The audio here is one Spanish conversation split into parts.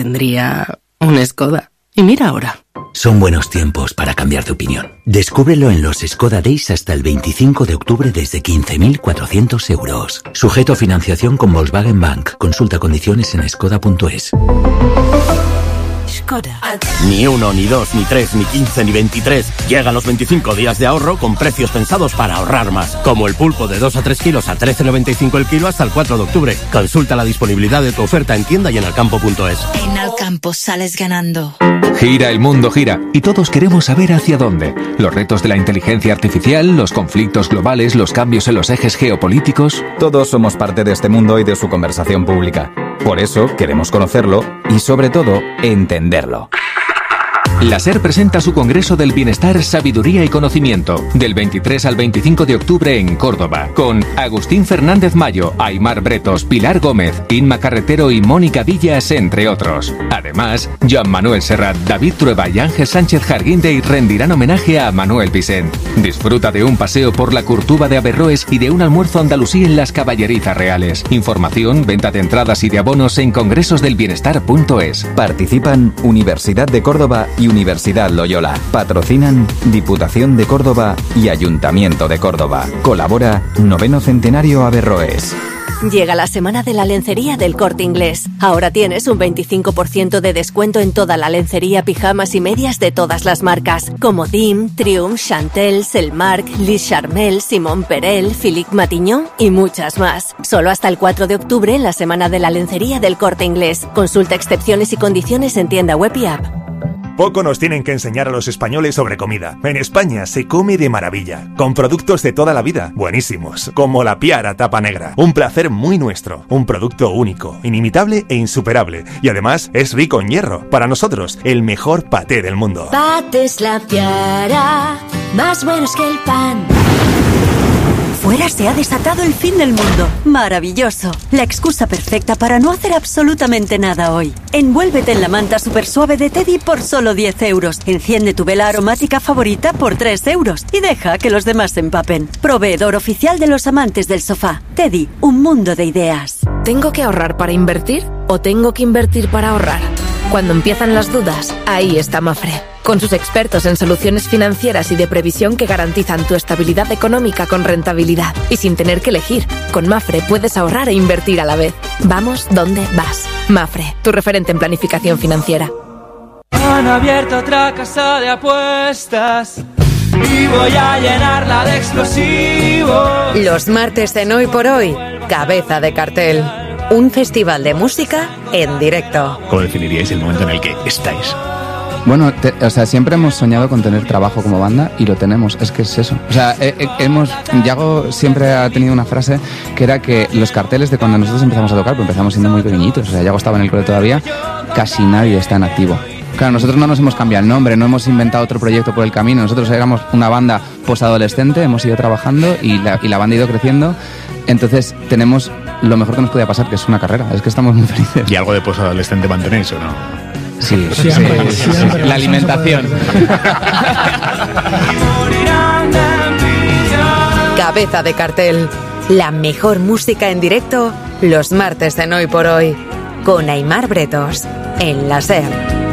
tendría un Skoda. Y mira ahora. Son buenos tiempos para cambiar de opinión. Descúbrelo en los Skoda Days hasta el 25 de octubre desde 15.400 euros. Sujeto a financiación con Volkswagen Bank. Consulta condiciones en skoda.es. Skoda. Ni 1, ni 2, ni 3, ni 15, ni 23. Llegan los 25 días de ahorro con precios pensados para ahorrar más. Como el pulpo de 2 a 3 kilos a 13,95 el kilo hasta el 4 de octubre. Consulta la disponibilidad de tu oferta en tienda y en alcampo.es. En Alcampo sales ganando. Gira, el mundo gira, y todos queremos saber hacia dónde. Los retos de la inteligencia artificial, los conflictos globales, los cambios en los ejes geopolíticos. Todos somos parte de este mundo y de su conversación pública. Por eso queremos conocerlo y, sobre todo, entenderlo. La SER presenta su Congreso del Bienestar, Sabiduría y Conocimiento, del 23 al 25 de octubre en Córdoba, con Agustín Fernández Mayo, Aimar Bretos, Pilar Gómez, Inma Carretero y Mónica Villas, entre otros. Además, Joan Manuel Serrat, David Trueba y Ángel Sánchez Jarguindey rendirán homenaje a Manuel Vicent. Disfruta de un paseo por la Curtuba de Averroes y de un almuerzo andalusí en las Caballerizas Reales. Información, venta de entradas y de abonos en congresosdelbienestar.es. Participan Universidad de Córdoba y Universidad Loyola. Patrocinan Diputación de Córdoba y Ayuntamiento de Córdoba. Colabora 9º Centenario Averroes. Llega la semana de la lencería del Corte Inglés. Ahora tienes un 25% de descuento en toda la lencería, pijamas y medias de todas las marcas, como Dim, Triumph, Chantel, Selmark, Liz Charmel, Simon Perel, Philippe Matignon y muchas más. Solo hasta el 4 de octubre en la semana de la lencería del Corte Inglés. Consulta excepciones y condiciones en tienda web y app. Poco nos tienen que enseñar a los españoles sobre comida. En España se come de maravilla, con productos de toda la vida, buenísimos, como la Piara tapa negra. Un placer muy nuestro, un producto único, inimitable e insuperable. Y además es rico en hierro. Para nosotros, el mejor paté del mundo. Patés La Piara, más buenos que el pan. Fuera se ha desatado el fin del mundo. Maravilloso. La excusa perfecta para no hacer absolutamente nada hoy. Envuélvete en la manta super suave de Teddy por solo 10 euros. Enciende tu vela aromática favorita por 3 euros. Y deja que los demás se empapen. Proveedor oficial de los amantes del sofá. Teddy, un mundo de ideas. ¿Tengo que ahorrar para invertir o tengo que invertir para ahorrar? Cuando empiezan las dudas, ahí está Mafre. Con sus expertos en soluciones financieras y de previsión que garantizan tu estabilidad económica con rentabilidad. Y sin tener que elegir, con Mafre puedes ahorrar e invertir a la vez. Vamos donde vas. Mafre, tu referente en planificación financiera. Han abierto otra casa de apuestas y voy a llenarla de explosivos. Los martes en Hoy por Hoy, Cabeza de Cartel. Un festival de música en directo. ¿Cómo definiríais el momento en el que estáis? Bueno, siempre hemos soñado con tener trabajo como banda y lo tenemos, es que es eso. O sea, Yago siempre ha tenido una frase que era que los carteles de cuando nosotros empezamos a tocar, pues empezamos siendo muy pequeñitos, o sea, Yago estaba en el cole todavía, casi nadie está en activo. Claro, nosotros no nos hemos cambiado el nombre, no hemos inventado otro proyecto por el camino, nosotros éramos una banda posadolescente, hemos ido trabajando y la banda ha ido creciendo, entonces tenemos lo mejor que nos podía pasar, que es una carrera, es que estamos muy felices. ¿Y algo de posadolescente mantenéis o no? Sí, siempre. La alimentación. Cabeza de Cartel. La mejor música en directo los martes en Hoy por Hoy. Con Aimar Bretos. En la SER.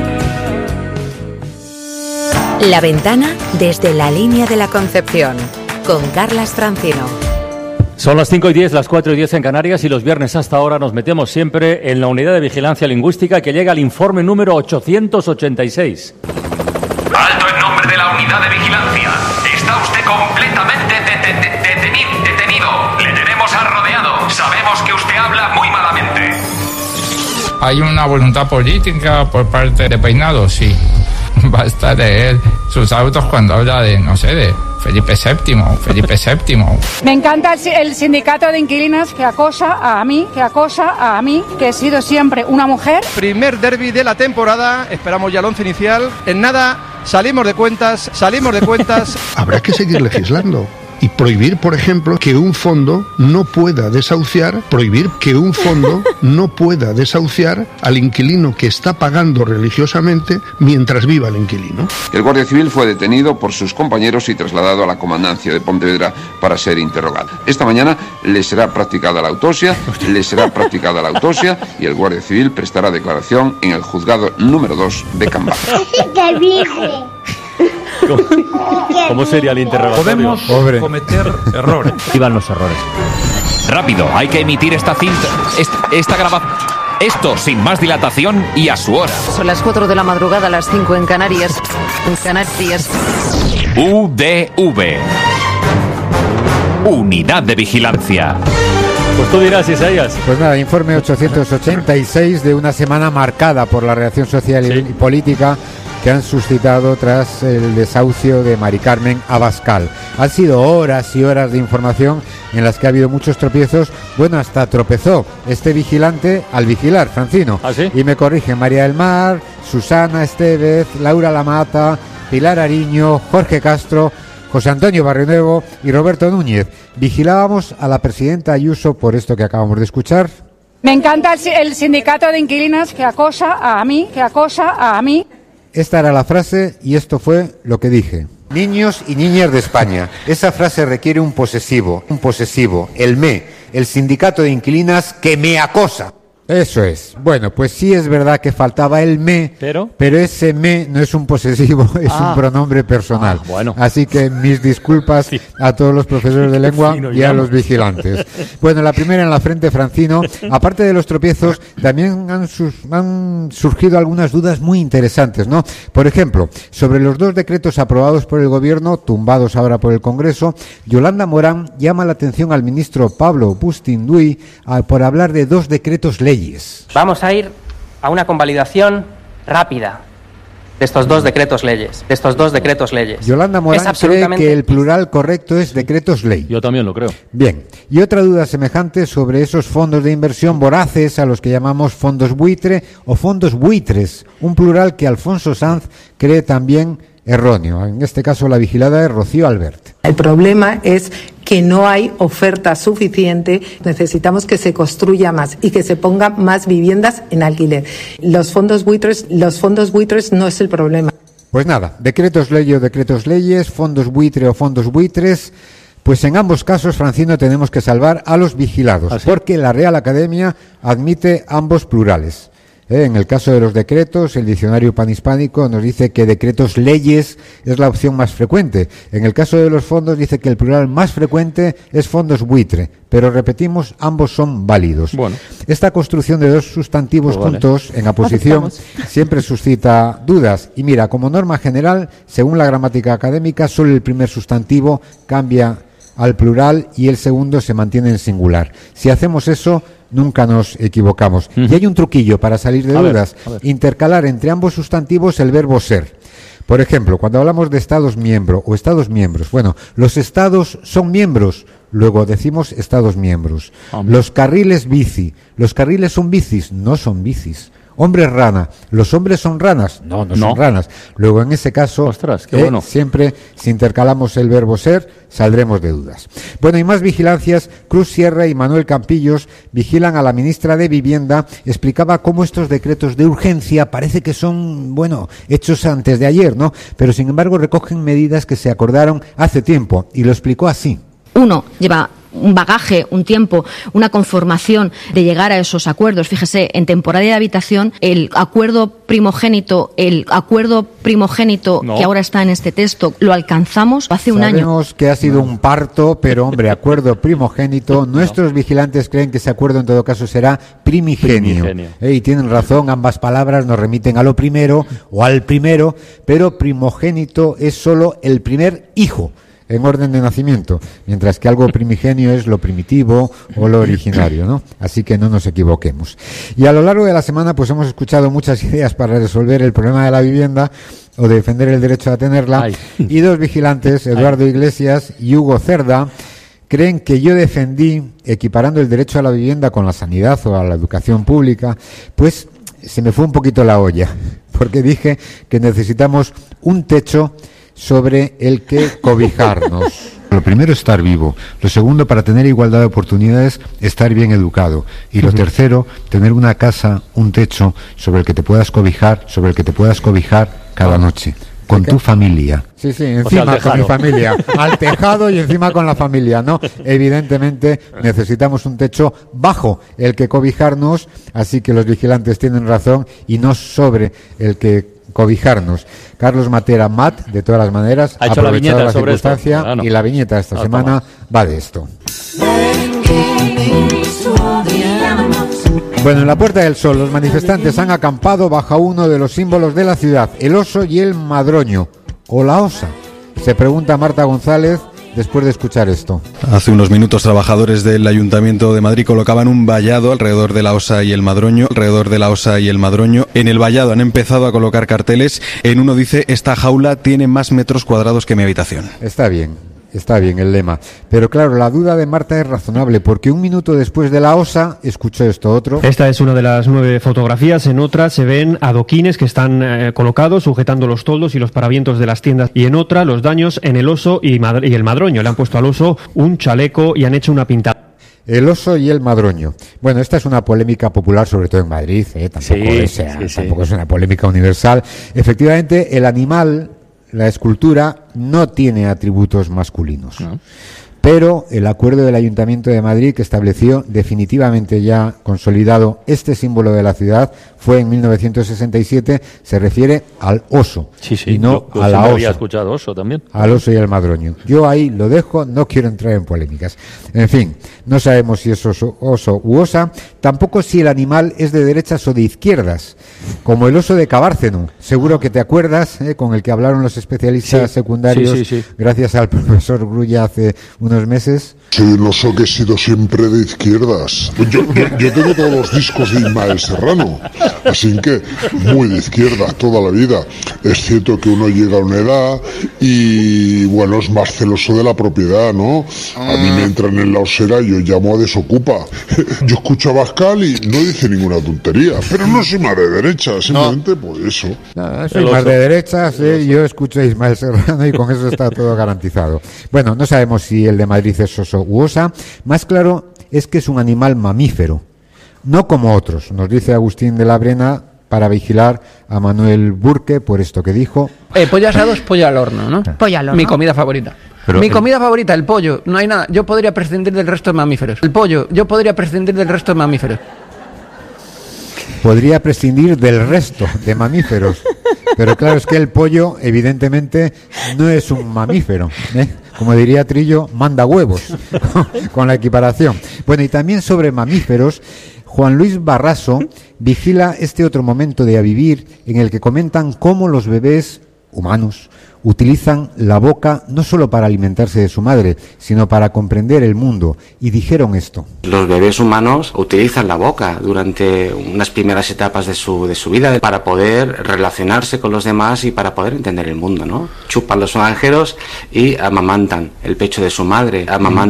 La ventana desde la línea de la Concepción. Con Carlas Francino. Son las 5:10, las 4:10 en Canarias y los viernes hasta ahora nos metemos siempre en la unidad de vigilancia lingüística que llega al informe número 886. Alto en nombre de la unidad de vigilancia. Está usted completamente detenido. Le tenemos rodeado. Sabemos que usted habla muy malamente. ¿Hay una voluntad política por parte de Peinado? Sí. Basta de él. Sus autos cuando habla de, no sé, de Felipe VII. Me encanta el sindicato de inquilinos que acosa a mí, que he sido siempre una mujer. Primer derbi de la temporada, esperamos ya el 11 inicial. En nada, salimos de cuentas. Habrá que seguir legislando. y prohibir, por ejemplo, que un fondo no pueda desahuciar al inquilino que está pagando religiosamente mientras viva el inquilino. El guardia civil fue detenido por sus compañeros y trasladado a la comandancia de Pontevedra para ser interrogado. Esta mañana le será practicada la autopsia y el guardia civil prestará declaración en el juzgado número 2 de Cambá. ¿Cómo sería el interrogatorio? Podemos cometer errores. Iban los errores. Rápido, hay que emitir esta cinta, esta grabación. Esto sin más dilatación y a su hora. Son las 4 de la madrugada, las 5 en Canarias. UDV. Unidad de Vigilancia. Pues tú dirás, Isaías. Pues nada, informe 886 de una semana marcada por la reacción social y política que han suscitado tras el desahucio de Mari Carmen Abascal. Han sido horas y horas de información en las que ha habido muchos tropiezos. Bueno, hasta tropezó este vigilante al vigilar, Francino. ¿Ah, sí? Y me corrigen María del Mar, Susana Estevez, Laura Lamata, Pilar Ariño, Jorge Castro, José Antonio Barrionuevo y Roberto Núñez. Vigilábamos a la presidenta Ayuso por esto que acabamos de escuchar. Me encanta el sindicato de inquilinos que acosa a mí. Esta era la frase y esto fue lo que dije. Niños y niñas de España, esa frase requiere un posesivo, el sindicato de inquilinas que me acosa. Eso es. Bueno, pues sí es verdad que faltaba el me, pero ese me no es un posesivo, es un pronombre personal. Bueno. Así que mis disculpas a todos los profesores de lengua y a los vigilantes. Bueno, la primera en la frente, Francino. Aparte de los tropiezos, también han surgido algunas dudas muy interesantes, ¿no? Por ejemplo, sobre los 2 decretos aprobados por el Gobierno, tumbados ahora por el Congreso, Yolanda Morán llama la atención al ministro Pablo Bustinduy por hablar de 2 decretos ley. Vamos a ir a una convalidación rápida de estos 2 decretos leyes. Yolanda Morán cree que el plural correcto es decretos ley. Yo también lo creo. Bien, y otra duda semejante sobre esos fondos de inversión voraces a los que llamamos fondos buitre o fondos buitres, un plural que Alfonso Sanz cree también erróneo. En este caso la vigilada es Rocío Albert. El problema es que no hay oferta suficiente, necesitamos que se construya más y que se pongan más viviendas en alquiler. Los fondos buitres no es el problema. Pues nada, decretos ley o decretos leyes, fondos buitre o fondos buitres, pues en ambos casos, Francino, tenemos que salvar a los vigilados, ¿ah, sí? Porque la Real Academia admite ambos plurales. En el caso de los decretos, el diccionario panhispánico nos dice que decretos leyes es la opción más frecuente. En el caso de los fondos dice que el plural más frecuente es fondos buitre, pero repetimos, ambos son válidos. Bueno. Esta construcción de 2 sustantivos juntos en aposición siempre suscita dudas. Y mira, como norma general, según la gramática académica, solo el primer sustantivo cambia al plural y el segundo se mantiene en singular. Si hacemos eso, nunca nos equivocamos. Y hay un truquillo para salir de dudas. Intercalar entre ambos sustantivos el verbo ser. Por ejemplo, cuando hablamos de estados miembro o estados miembros, bueno, los estados son miembros, luego decimos estados miembros. Los carriles bici, los carriles son bicis, no son bicis. Hombres rana, ¿los hombres son ranas? No son ranas. Luego, en ese caso, ostras, qué bueno. Siempre, si intercalamos el verbo ser, saldremos de dudas. Bueno, y más vigilancias. Cruz Sierra y Manuel Campillos vigilan a la ministra de Vivienda. Explicaba cómo estos decretos de urgencia parece que son, bueno, hechos antes de ayer, ¿no? Pero, sin embargo, recogen medidas que se acordaron hace tiempo. Y lo explicó así. Uno lleva un bagaje, un tiempo, una conformación de llegar a esos acuerdos. Fíjese, en temporada de habitación, el acuerdo primogénito que ahora está en este texto, lo alcanzamos hace un año. Sabemos que ha sido un parto, pero hombre, acuerdo primogénito. Nuestros vigilantes creen que ese acuerdo en todo caso será primigenio. Y tienen razón, ambas palabras nos remiten a lo primero o al primero, pero primogénito es solo el primer hijo en orden de nacimiento, mientras que algo primigenio es lo primitivo o lo originario, ¿no? Así que no nos equivoquemos. Y a lo largo de la semana pues hemos escuchado muchas ideas para resolver el problema de la vivienda o de defender el derecho a tenerla. Y 2 vigilantes, Eduardo Iglesias y Hugo Cerda, creen que yo defendí, equiparando el derecho a la vivienda con la sanidad o a la educación pública, pues se me fue un poquito la olla, porque dije que necesitamos un techo sobre el que cobijarnos. Lo primero, estar vivo. Lo segundo, para tener igualdad de oportunidades, estar bien educado. Y lo tercero, tener una casa, un techo sobre el que te puedas cobijar, cada noche. Con tu familia. Sí, encima con mi familia. Al tejado y encima con la familia, ¿no? Evidentemente necesitamos un techo bajo el que cobijarnos, así que los vigilantes tienen razón y no sobre el que cobijarnos. Carlos Matera, Matt, de todas las maneras, ha hecho aprovechado la sobre circunstancia esto. y la viñeta de esta semana va de esto. Bueno, en la Puerta del Sol los manifestantes han acampado bajo uno de los símbolos de la ciudad, el oso y el madroño, o la osa. Se pregunta Marta González después de escuchar esto. Hace unos minutos trabajadores del Ayuntamiento de Madrid colocaban un vallado alrededor de la osa y el madroño, En el vallado han empezado a colocar carteles. En uno dice: esta jaula tiene más metros cuadrados que mi habitación. Está bien el lema. Pero claro, la duda de Marta es razonable, porque un minuto después de la osa, escuchó esto otro. Esta es una de las 9 fotografías. En otra se ven adoquines que están colocados, sujetando los toldos y los paravientos de las tiendas. Y en otra, los daños en el oso y el madroño. Le han puesto al oso un chaleco y han hecho una pintada. El oso y el madroño. Bueno, esta es una polémica popular, sobre todo en Madrid, tampoco es una polémica universal. Efectivamente, el animal, la escultura, no tiene atributos masculinos. No. Pero el acuerdo del Ayuntamiento de Madrid, que estableció definitivamente ya consolidado este símbolo de la ciudad, fue en 1967, se refiere al oso y no a la osa. Había escuchado oso también. Al oso y al madroño. Yo ahí lo dejo, no quiero entrar en polémicas. En fin, no sabemos si es oso u osa, tampoco si el animal es de derechas o de izquierdas, como el oso de Cabárceno. Seguro que te acuerdas, con el que hablaron los especialistas secundarios, gracias al profesor Grulla hace unos meses. Soy un oso que he sido siempre de izquierdas. Yo tengo todos los discos de Ismael Serrano, así que muy de izquierda toda la vida. Es cierto que uno llega a una edad y, bueno, es más celoso de la propiedad, ¿no? A mí me entran en la osera y yo llamo a desocupa. Yo escucho a Bascal y no dice ninguna tontería, pero no soy más de derecha, simplemente por eso. No, soy más de derechas, yo escucho a Ismael Serrano y con eso está todo garantizado. Bueno, no sabemos si el de Madrid es oso u osa. Más claro es que es un animal mamífero, no como otros, nos dice Agustín de la Brena, para vigilar a Manuel Burke por esto que dijo. Pollo asado es pollo al horno, ¿no? Pollo al horno. Mi comida favorita. Mi comida favorita, el pollo, no hay nada. Yo podría prescindir del resto de mamíferos. El pollo, yo podría prescindir del resto de mamíferos. Podría prescindir del resto de mamíferos. Pero claro, es que el pollo, evidentemente, no es un mamífero, ¿eh? Como diría Trillo, manda huevos, con la equiparación. Bueno, y también sobre mamíferos, Juan Luis Barraso vigila este otro momento de A Vivir, en el que comentan cómo los bebés humanos utilizan la boca no solo para alimentarse de su madre, sino para comprender el mundo. Y dijeron esto. Los bebés humanos utilizan la boca durante unas primeras etapas de su vida para poder relacionarse con los demás y para poder entender el mundo, ¿no? Chupan los sonajeros y amamantan el pecho de su madre,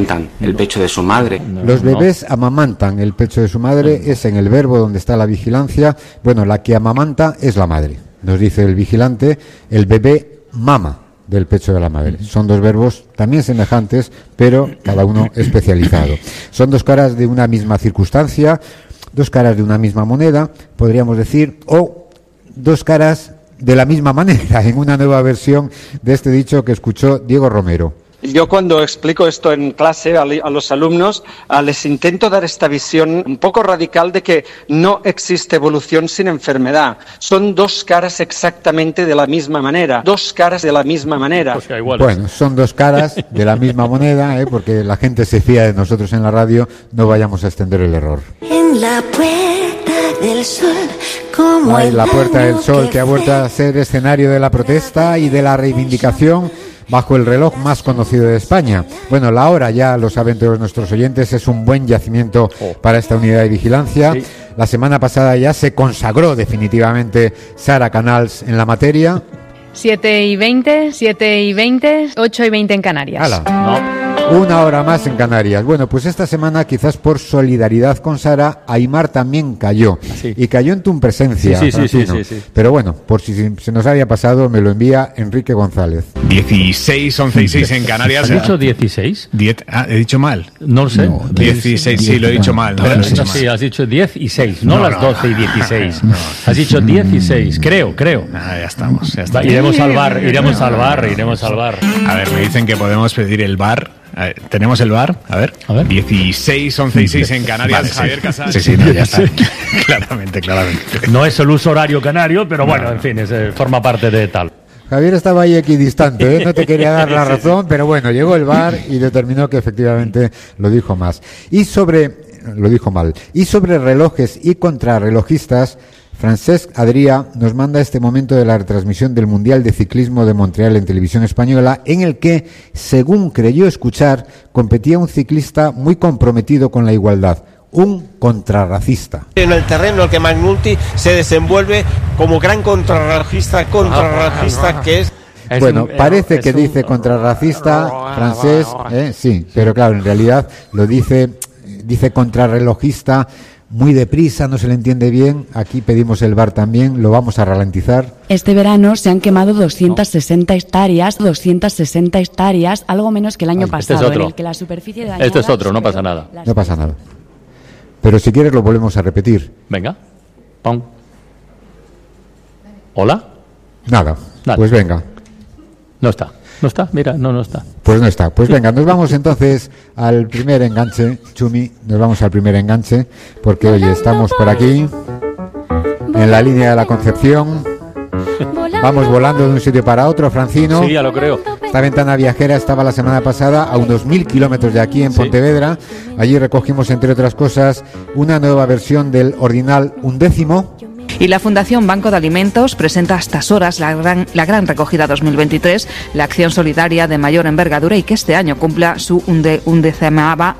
Los bebés amamantan el pecho de su madre, es en el verbo donde está la vigilancia. Bueno, la que amamanta es la madre. Nos dice el vigilante, el bebé mama del pecho de la madre. Son dos verbos también semejantes, pero cada uno especializado. Son dos caras de una misma circunstancia, dos caras de una misma moneda, podríamos decir, o dos caras de la misma manera, en una nueva versión de este dicho que escuchó Diego Romero. Yo cuando explico esto en clase a los alumnos, les intento dar esta visión un poco radical de que no existe evolución sin enfermedad. Son dos caras exactamente de la misma manera. Bueno, son dos caras de la misma moneda, porque la gente se fía de nosotros en la radio, no vayamos a extender el error. En la Puerta del Sol, como Ay, la Puerta del Sol, que ha vuelto a ser escenario de la protesta y de la reivindicación bajo el reloj más conocido de España. Bueno, la hora, ya lo saben todos nuestros oyentes, es un buen yacimiento para esta unidad de vigilancia. Sí. La semana pasada ya se consagró definitivamente Sara Canals en la materia. 7:20, 7:20, 8:20 en Canarias. ¡Hala! No. Una hora más en Canarias. Bueno, pues esta semana, quizás por solidaridad con Sara, Aimar también cayó. Sí. Y cayó en tu presencia, Sí. Pero bueno, por si se nos había pasado, me lo envía Enrique González. 16, 11 y 6 en Canarias. ¿Has dicho 16? ¿He dicho mal? No lo sé. No, 16, sí, lo he dicho mal. Sí, has dicho 10 y 6, no las 12 y 16. Has dicho 16, creo. Ya estamos. Iremos al bar. A ver, me dicen que podemos pedir el bar. ¿Tenemos el bar? A ver. 16, 11 y 6 en Canarias. Vale, Javier Casal. Sí, no, ya está. Claramente. No es el uso horario canario, pero bueno, en fin, forma parte de tal. Javier estaba ahí equidistante, no te quería dar la razón, pero bueno, llegó el VAR y determinó que efectivamente lo dijo mal. Y sobre relojes y contrarrelojistas, Francesc Adrià nos manda este momento de la retransmisión del Mundial de Ciclismo de Montreal en televisión española, en el que, según creyó escuchar, competía un ciclista muy comprometido con la igualdad, un contrarracista. En el terreno el que McNulty se desenvuelve como gran contrarracista que es. Bueno, parece que dice contrarracista francés, sí, pero claro, en realidad lo dice contrarrelojista. Muy deprisa, no se le entiende bien. Aquí pedimos el VAR también, lo vamos a ralentizar. Este verano se han quemado 260 hectáreas, algo menos que el año pasado, en el que la superficie dañada... Este es otro, no pasa nada. No pasa nada. Pero si quieres lo volvemos a repetir. Venga. Pum. ¿Hola? Nada. Pues venga. No está. Mira, no está. Pues no está. Pues venga, nos vamos entonces al primer enganche, Chumi, porque oye, estamos por aquí, en la línea de la Concepción, vamos volando de un sitio para otro, Francino. Sí, ya lo creo. Esta ventana viajera estaba la semana pasada a unos 1000 kilómetros de aquí en Pontevedra. Allí recogimos, entre otras cosas, una nueva versión del ordinal 11. Y la Fundación Banco de Alimentos presenta a estas horas la gran recogida 2023, la acción solidaria de mayor envergadura y que este año cumpla su undecimava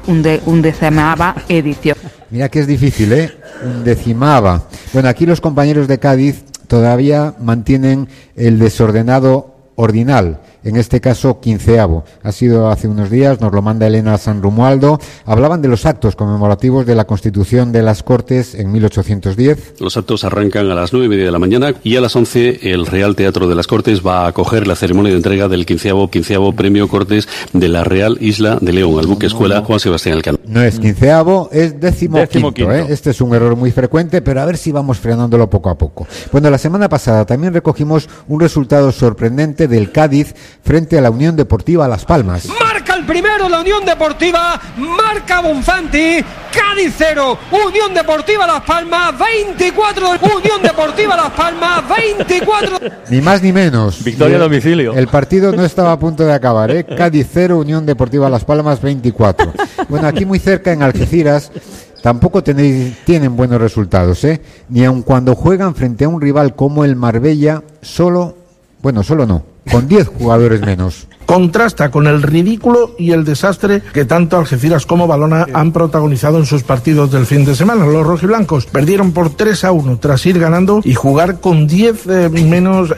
edición. Mira que es difícil, undecimava. Bueno, aquí los compañeros de Cádiz todavía mantienen el desordenado ordinal, en este caso 15avo. Ha sido hace unos días, nos lo manda Elena San Romualdo. Hablaban de los actos conmemorativos de la Constitución de las Cortes en 1810. Los actos arrancan a las 9:30 de la mañana y a las 11 el Real Teatro de las Cortes va a acoger la ceremonia de entrega del 15avo Premio Cortes de la Real Isla de León al buque escuela Juan Sebastián Elcano. No es 15avo, es 15º. Este es un error muy frecuente, pero a ver si vamos frenándolo poco a poco. Bueno, la semana pasada también recogimos un resultado sorprendente del Cádiz frente a la Unión Deportiva Las Palmas. Marca el primero la Unión Deportiva, marca Bonfanti, Cádiz 0, Unión Deportiva Las Palmas 24, Unión Deportiva Las Palmas 24. Ni más ni menos. Victoria a domicilio. El partido no estaba a punto de acabar, Cádiz 0, Unión Deportiva Las Palmas 24. Bueno, aquí muy cerca en Algeciras tampoco tienen buenos resultados, ni aun cuando juegan frente a un rival como el Marbella, solo no, con 10 jugadores menos. Contrasta con el ridículo y el desastre que tanto Algeciras como Valona han protagonizado en sus partidos del fin de semana. Los rojiblancos perdieron por 3-1 tras ir ganando y jugar con 10 menos,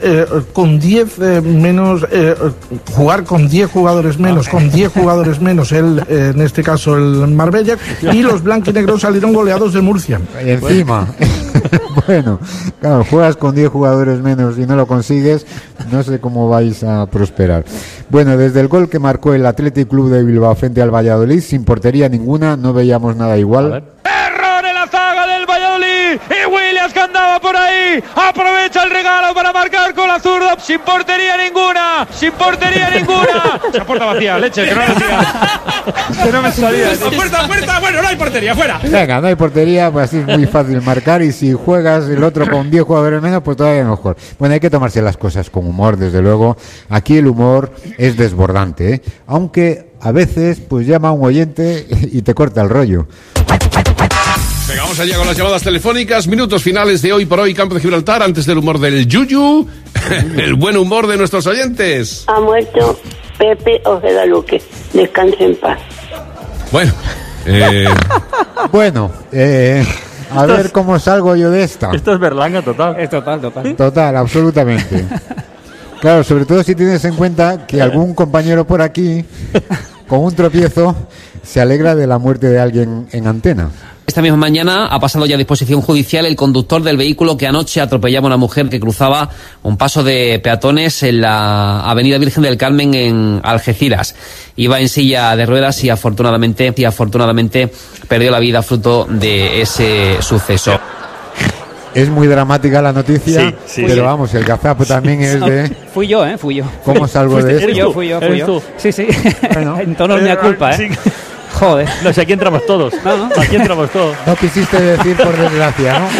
jugar con 10 jugadores menos, en este caso el Marbella, y los blanquinegros salieron goleados de Murcia. Y encima, bueno, claro, juegas con 10 jugadores menos y no lo consigues, no sé cómo vais a prosperar. Bueno, desde el gol que marcó el Athletic Club de Bilbao frente al Valladolid, sin portería ninguna, no veíamos nada igual. ¡Error en la zaga del Valladolid! Y Williams, que andaba por ahí, aprovecha el regalo para marcar con la zurda, sin portería ninguna. La puerta vacía, leche, que no me salía. Que no me salía. Puerta, bueno, no hay portería, fuera. Venga, no hay portería, pues así es muy fácil marcar, y si juegas el otro con 10 jugadores menos, pues todavía mejor. Bueno, hay que tomarse las cosas con humor, desde luego. Aquí el humor es desbordante, aunque a veces pues llama a un oyente y te corta el rollo. Venga, vamos allá con las llamadas telefónicas. Minutos finales de Hoy por Hoy, Campo de Gibraltar, antes del humor del Yuyu, el buen humor de nuestros oyentes. Ha muerto Pepe Ojeda Luque. Descanse en paz. Bueno, a ver cómo salgo yo de esta. Esto es berlanga total. Es total. Total, absolutamente. Claro, sobre todo si tienes en cuenta que algún compañero por aquí con un tropiezo se alegra de la muerte de alguien en antena. Esta misma mañana ha pasado ya a disposición judicial el conductor del vehículo que anoche atropellaba a una mujer que cruzaba un paso de peatones en la avenida Virgen del Carmen en Algeciras. Iba en silla de ruedas y afortunadamente perdió la vida fruto de ese suceso. Es muy dramática la noticia, pero vamos, el gazapo también es de... Fui yo. ¿Cómo salgo de esto? Fui yo. Sí. Bueno, en tono de mi culpa, ¿eh? Sí. Joder. No sé, aquí entramos todos. No. Aquí entramos todos. No quisiste decir por desgracia, ¿no?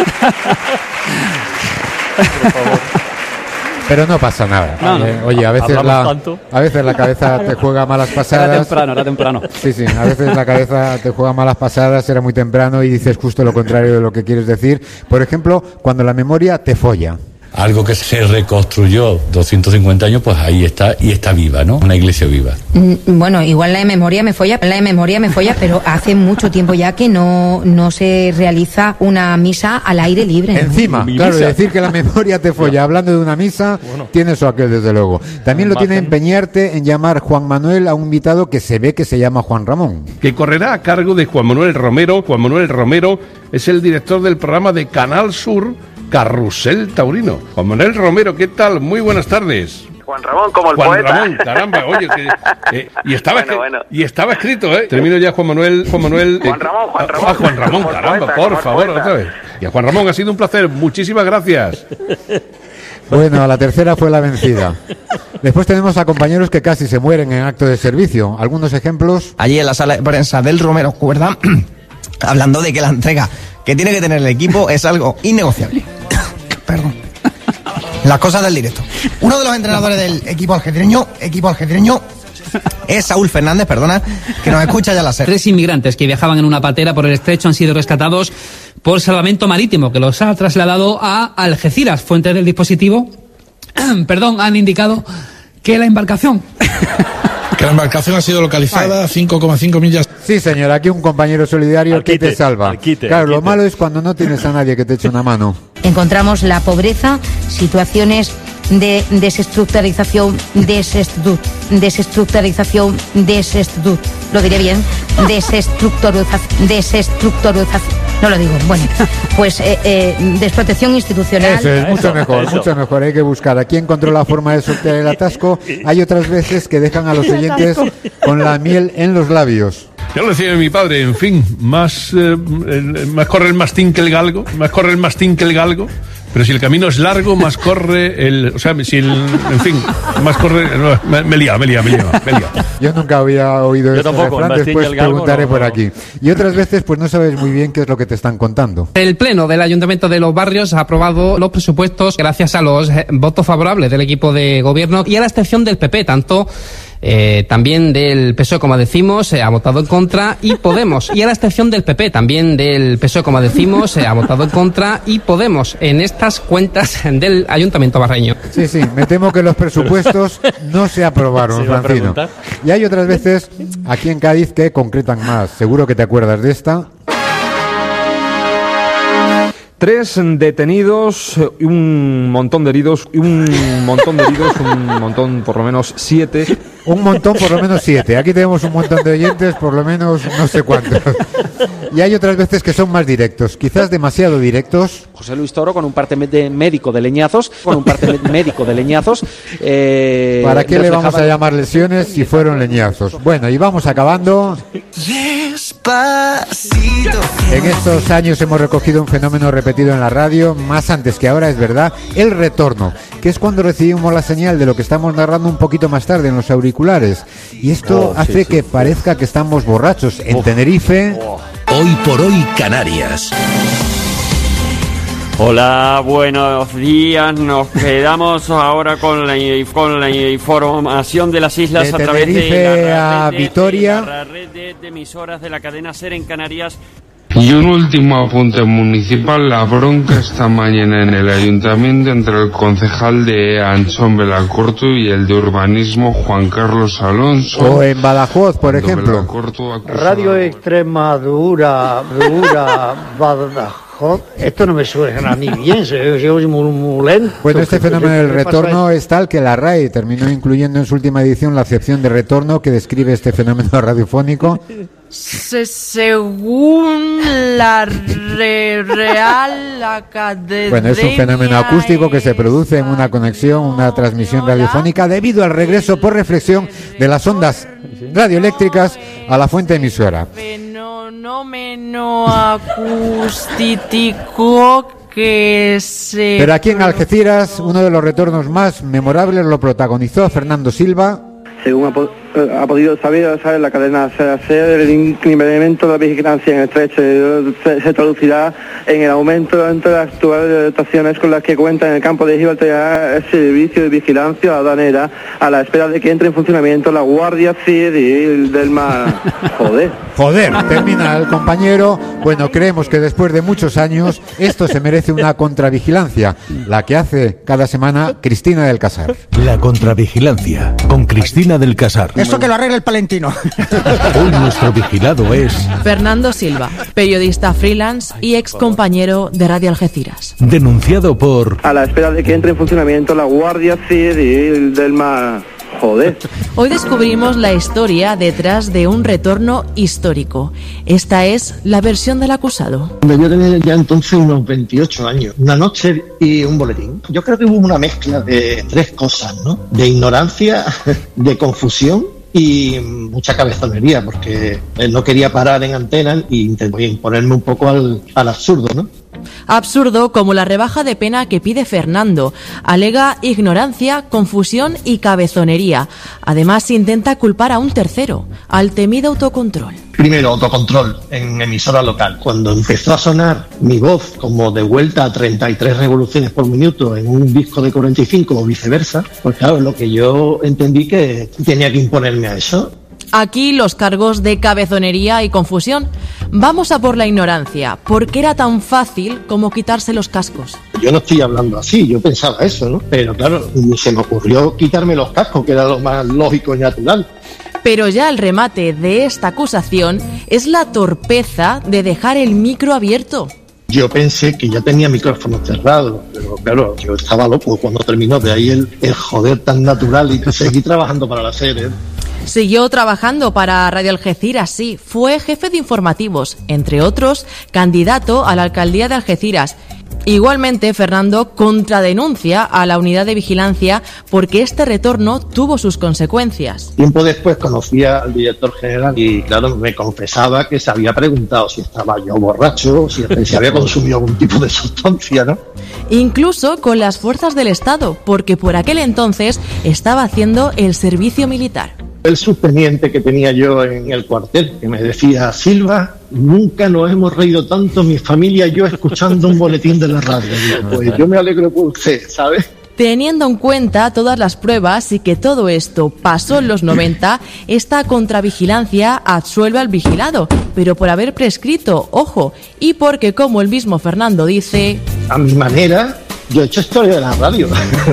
Por favor. Pero no pasa nada. No. Oye, a veces la cabeza te juega malas pasadas. Era temprano. Sí, a veces la cabeza te juega malas pasadas, era muy temprano y dices justo lo contrario de lo que quieres decir. Por ejemplo, cuando la memoria te folla. Algo que se reconstruyó 250 años, pues ahí está y está viva, ¿no? Una iglesia viva. Bueno, igual la memoria me folla, pero hace mucho tiempo ya que no se realiza una misa al aire libre. Encima, claro, decir que la memoria te folla hablando de una misa, tiene eso aquel desde luego. También lo tiene empeñarte en llamar Juan Manuel a un invitado que se ve que se llama Juan Ramón. Que correrá a cargo de Juan Manuel Romero. Juan Manuel Romero es el director del programa de Canal Sur Carrusel Taurino. Juan Manuel Romero, ¿qué tal? Muy buenas tardes. Juan Ramón, como el Juan poeta. Ramón, caramba, oye, y estaba escrito, ¿eh? Termino ya, Juan Manuel. Juan Ramón, caramba, poeta, por favor, otra vez. Y a Juan Ramón, ha sido un placer, muchísimas gracias. Bueno, la tercera fue la vencida. Después tenemos a compañeros que casi se mueren en acto de servicio. Algunos ejemplos. Allí en la sala de prensa del Romero Cuerda, hablando de que la entrega que tiene que tener el equipo es algo innegociable. Perdón. Las cosas del directo. Uno de los entrenadores del equipo algecireño es Saúl Fernández, que nos escucha ya la SER. 3 inmigrantes que viajaban en una patera por el estrecho han sido rescatados por Salvamento Marítimo, que los ha trasladado a Algeciras. Fuentes del dispositivo, han indicado que la embarcación ha sido localizada a 5,5 millas. Sí, señor, aquí un compañero solidario que te salva. Claro, lo malo es cuando no tienes a nadie que te eche una mano. Encontramos la pobreza, situaciones de desestructurización, lo diré bien, desestructurización, no lo digo, bueno, pues desprotección institucional. Eso es mucho mejor, hay que buscar. Aquí encontró la forma de sortear el atasco. Hay otras veces que dejan a los oyentes con la miel en los labios. Ya lo decía mi padre, en fin, más corre el mastín que el galgo, pero si el camino es largo, más corre más corre... Me he liado. Yo nunca había oído ese refrán, después preguntaré por aquí. Y otras veces, pues no sabes muy bien qué es lo que te están contando. El Pleno del Ayuntamiento de Los Barrios ha aprobado los presupuestos gracias a los votos favorables del equipo de gobierno y a la abstención del PP, tanto... también del PSOE, como decimos, ha votado en contra, y Podemos. Y a la excepción del PP, también del PSOE, como decimos, ha votado en contra, y Podemos en estas cuentas del Ayuntamiento barreño. Sí, me temo que los presupuestos no se aprobaron, Francino. Y hay otras veces aquí en Cádiz que concretan más. Seguro que te acuerdas de esta. 3 detenidos, un montón de heridos, un montón por lo menos 7. Un montón por lo menos 7. Aquí tenemos un montón de oyentes, por lo menos no sé cuántos. Y hay otras veces que son más directos, quizás demasiado directos. José Luis Toro con un parte médico de leñazos. ¿Para qué le vamos a llamar lesiones si fueron leñazos? Bueno, y vamos acabando. Despacito. En estos años hemos recogido un fenómeno repetido en la radio, más antes que ahora, es verdad, el retorno, que es cuando recibimos la señal de lo que estamos narrando un poquito más tarde en los auriculares. Y esto hace que parezca que estamos borrachos. En Tenerife... Hoy por hoy Canarias. Hola, buenos días. Nos quedamos ahora con la información de las islas de a través Tenerife de a Vitoria. La red de emisoras de la cadena SER en Canarias. Y un último apunte municipal, la bronca esta mañana en el ayuntamiento entre el concejal de Anchón Belacorto y el de urbanismo Juan Carlos Alonso. O en Badajoz, por ejemplo. Belacorto Radio Extremadura, Badajoz. Esto no me suena a mí bien, se oye muy lento. Bueno, este fenómeno del retorno es tal que la RAE terminó incluyendo en su última edición la acepción de retorno que describe este fenómeno radiofónico. Según la Real Academia... Bueno, es un fenómeno acústico que se produce en una conexión, una transmisión radiofónica debido al regreso por reflexión de las ondas radioeléctricas a la fuente emisora. Fenómeno acústico que se... Pero aquí en Algeciras, uno de los retornos más memorables lo protagonizó Fernando Silva. Según ha podido saber la cadena SER, el incremento de la vigilancia en el estrecho se traducirá en el aumento entre las actuales dotaciones con las que cuenta en el campo de Gibraltar el servicio de vigilancia aduanera a la espera de que entre en funcionamiento la Guardia Civil del Mar. Joder, termina el compañero. Bueno, creemos que después de muchos años esto se merece una contravigilancia, la que hace cada semana Cristina del Casar. La contravigilancia con Cristina del Casar. Eso que lo arregle el Palentino. Hoy nuestro vigilado es Fernando Silva, periodista freelance y ex compañero de Radio Algeciras. Denunciado por... A la espera de que entre en funcionamiento la Guardia Civil del Mar. Hoy descubrimos la historia detrás de un retorno histórico. Esta es la versión del acusado. Yo tenía ya entonces unos 28 años, una noche y un boletín. Yo creo que hubo una mezcla de tres cosas, ¿no? De ignorancia, de confusión y mucha cabezonería, porque no quería parar en antena y intenté imponerme un poco al absurdo, ¿no? Absurdo como la rebaja de pena que pide Fernando. Alega ignorancia, confusión y cabezonería. Además intenta culpar a un tercero, al temido autocontrol. Primero, autocontrol en emisora local. Cuando empezó a sonar mi voz como de vuelta a 33 revoluciones por minuto en un disco de 45 o viceversa, pues claro, lo que yo entendí que tenía que imponerme a eso. Aquí los cargos de cabezonería y confusión. Vamos a por la ignorancia, porque era tan fácil como quitarse los cascos. Yo no estoy hablando así, yo pensaba eso, ¿no? Pero claro, se me ocurrió quitarme los cascos, que era lo más lógico y natural. Pero ya el remate de esta acusación es la torpeza de dejar el micro abierto. Yo pensé que ya tenía micrófono cerrado, pero claro, yo estaba loco cuando terminó, de ahí el joder tan natural y que seguí trabajando para la serie. Siguió trabajando para Radio Algeciras, sí. Fue jefe de informativos, entre otros, candidato a la alcaldía de Algeciras. Igualmente, Fernando contradenuncia a la unidad de vigilancia porque este retorno tuvo sus consecuencias. Tiempo después conocí al director general y, claro, me confesaba que se había preguntado si estaba yo borracho, si había consumido algún tipo de sustancia, ¿no? Incluso con las fuerzas del Estado, porque por aquel entonces estaba haciendo el servicio militar. El subteniente que tenía yo en el cuartel, que me decía: Silva, nunca nos hemos reído tanto mi familia y yo escuchando un boletín de la radio. Pues yo me alegro por usted, ¿sabes? Teniendo en cuenta todas las pruebas y que todo esto pasó en los 90, esta contravigilancia absuelve al vigilado, pero por haber prescrito, ojo, y porque, como el mismo Fernando dice... A mi manera... Yo he hecho historia de la radio.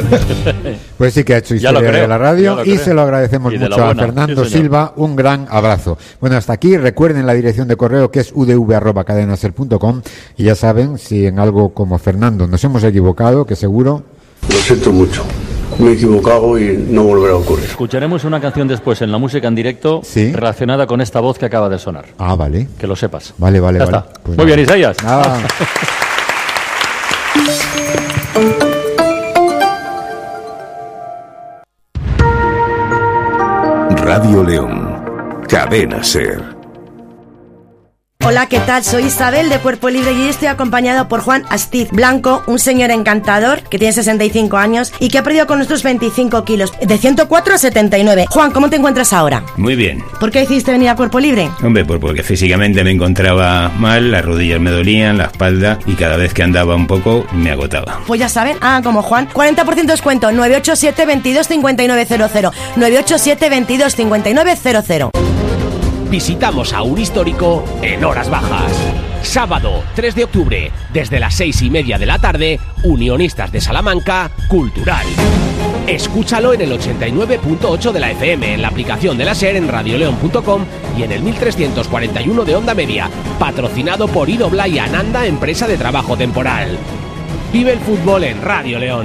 Pues sí que ha hecho historia de la radio y se lo agradecemos mucho a Fernando Silva. Un gran abrazo. Bueno, hasta aquí. Recuerden la dirección de correo, que es udv@cadenaser.com, y ya saben, si en algo como Fernando nos hemos equivocado, que seguro... Lo siento mucho. Me he equivocado y no volverá a ocurrir. Escucharemos una canción después en la música en directo, ¿sí?, relacionada con esta voz que acaba de sonar. Ah, vale. Que lo sepas. Vale. Ya está. Pues muy bien, Isaías. Radio León, Cadena Ser. Hola, ¿qué tal? Soy Isabel de Cuerpo Libre y estoy acompañado por Juan Astiz Blanco, un señor encantador que tiene 65 años y que ha perdido con nosotros 25 kilos, de 104 a 79. Juan, ¿cómo te encuentras ahora? Muy bien. ¿Por qué decidiste venir a Cuerpo Libre? Hombre, pues porque físicamente me encontraba mal, las rodillas me dolían, la espalda, y cada vez que andaba un poco me agotaba. Pues ya saben, como Juan, 40% descuento, 987 22 5900, 987 22 5900. Visitamos a un histórico en horas bajas. Sábado 3 de octubre, desde las 6:30 de la tarde, Unionistas de Salamanca, Cultural. Escúchalo en el 89.8 de la FM, en la aplicación de la SER, en radioleon.com y en el 1341 de Onda Media. Patrocinado por Idobla y Ananda, empresa de trabajo temporal. Vive el fútbol en Radio León.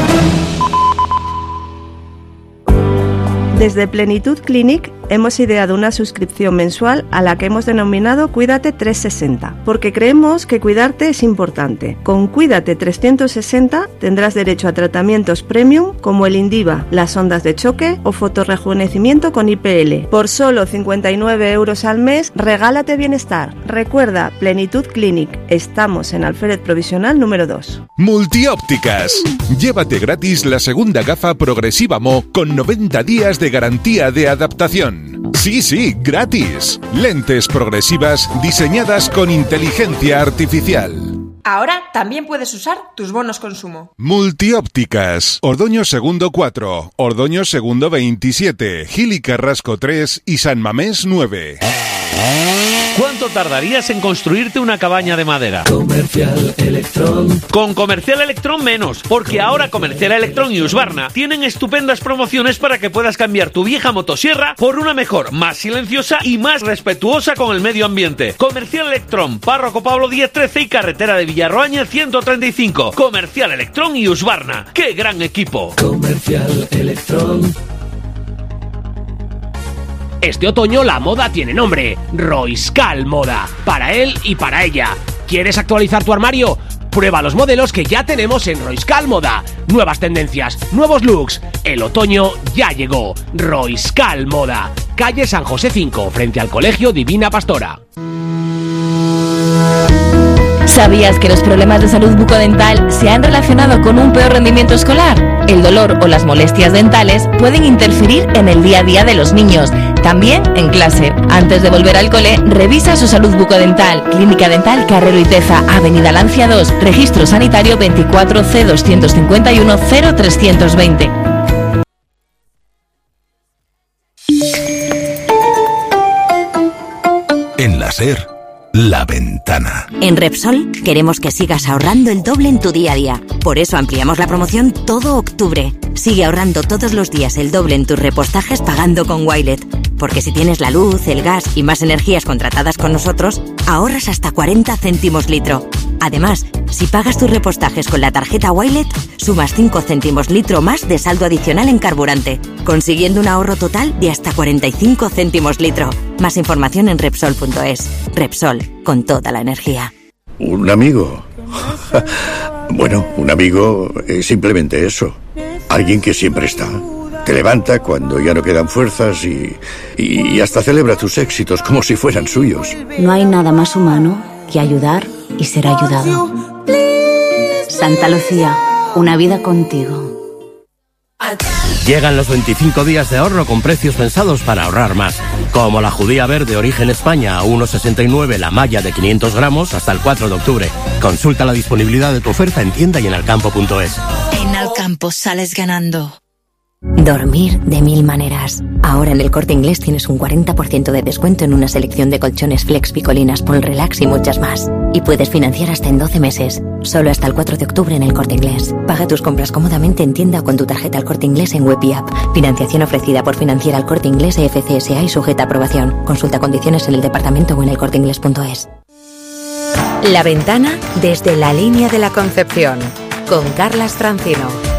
Desde Plenitud Clinic hemos ideado una suscripción mensual a la que hemos denominado Cuídate 360, porque creemos que cuidarte es importante. Con Cuídate 360 tendrás derecho a tratamientos premium como el Indiva, las ondas de choque o fotorrejuvenecimiento con IPL. Por solo 59 € al mes, regálate bienestar. Recuerda, Plenitud Clinic. Estamos en Alférez Provisional número 2. Multiópticas. Llévate gratis la segunda gafa Progresiva Mo con 90 días de garantía de adaptación. Sí, gratis. Lentes progresivas diseñadas con inteligencia artificial. Ahora también puedes usar tus bonos consumo. Multiópticas. Ordoño Segundo 4, Ordoño Segundo 27, Gil y Carrasco 3 y San Mamés 9. ¿Cuánto tardarías en construirte una cabaña de madera? Comercial Electrón. Con Comercial Electrón menos, porque ahora Comercial Electrón y Husqvarna tienen estupendas promociones para que puedas cambiar tu vieja motosierra por una mejor, más silenciosa y más respetuosa con el medio ambiente. Comercial Electrón, Párroco Pablo 1013 y carretera de Villarroaña 135. Comercial Electrón y Husqvarna. ¡Qué gran equipo! Comercial Electrón. Este otoño la moda tiene nombre, Roiscal Moda, para él y para ella. ¿Quieres actualizar tu armario? Prueba los modelos que ya tenemos en Roiscal Moda. Nuevas tendencias, nuevos looks. El otoño ya llegó. Roiscal Moda. Calle San José 5, frente al Colegio Divina Pastora. ¿Sabías que los problemas de salud bucodental se han relacionado con un peor rendimiento escolar? El dolor o las molestias dentales pueden interferir en el día a día de los niños, también en clase. Antes de volver al cole, revisa su salud bucodental. Clínica Dental Carrero y Teza, Avenida Lancia 2, Registro Sanitario 24C251-0320. En la SER, La Ventana. En Repsol queremos que sigas ahorrando el doble en tu día a día. Por eso ampliamos la promoción todo octubre. Sigue ahorrando todos los días el doble en tus repostajes pagando con Wilet. Porque si tienes la luz, el gas y más energías contratadas con nosotros, ahorras hasta 40 céntimos litro. Además, si pagas tus repostajes con la tarjeta Wilet, sumas 5 céntimos litro más de saldo adicional en carburante, consiguiendo un ahorro total de hasta 45 céntimos litro. Más información en Repsol.es. Repsol, con toda la energía. ¿Un amigo? Bueno, un amigo es simplemente eso. Alguien que siempre está. Te levanta cuando ya no quedan fuerzas y hasta celebra tus éxitos como si fueran suyos. No hay nada más humano que ayudar y ser ayudado. Santa Lucía, una vida contigo. Llegan los 25 días de ahorro con precios pensados para ahorrar más. Como la judía verde origen España a 1,69 la malla de 500 gramos hasta el 4 de octubre. Consulta la disponibilidad de tu oferta en tienda y en alcampo.es. En Alcampo sales ganando. Dormir de 1000 maneras. Ahora en el Corte Inglés tienes un 40% de descuento en una selección de colchones Flex, Picolinas, Pol Relax y muchas más. Y puedes financiar hasta en 12 meses. Solo hasta el 4 de octubre en el Corte Inglés. Paga tus compras cómodamente en tienda o con tu tarjeta El Corte Inglés en web y app. Financiación ofrecida por Financiera El Corte Inglés FCSA y sujeta a aprobación. Consulta condiciones en el departamento o en elcorteinglés.es. La Ventana desde la línea de la Concepción. Con Carlas Francino.